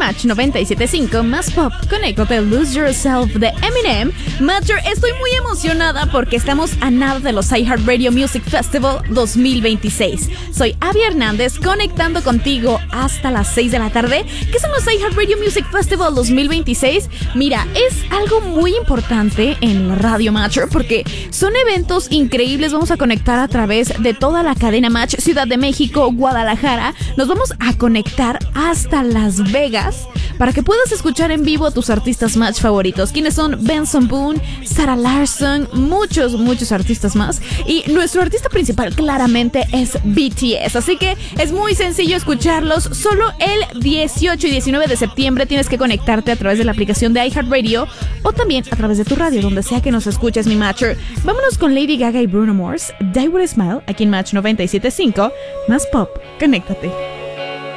Match 97.5, más pop, conéctate, Lose Yourself de Eminem. Matcher, estoy muy emocionada porque estamos a nada de los iHeartRadio Music Festival 2026. Soy Abby Hernández, conectando contigo hasta las 6 de la tarde. ¿Qué son los iHeartRadio Music Festival 2026? Mira, es algo muy importante en la radio Matcher porque son eventos increíbles. Vamos a conectar a través de toda la cadena Match, Ciudad de México, Guadalajara. Nos vamos a conectar hasta Las Vegas para que puedas escuchar en vivo a tus artistas Match favoritos, quienes son Benson Boone, Sarah Larson, muchos artistas más. Y nuestro artista principal claramente es BTS, así que es muy sencillo escucharlos. Solo el 18 y 19 de septiembre tienes que conectarte a través de la aplicación de iHeartRadio o también a través de tu radio, donde sea que nos escuches, mi Matcher. Vámonos con Lady Gaga y Bruno Mars, Die With A Smile, aquí en Match 97.5, más pop, conéctate.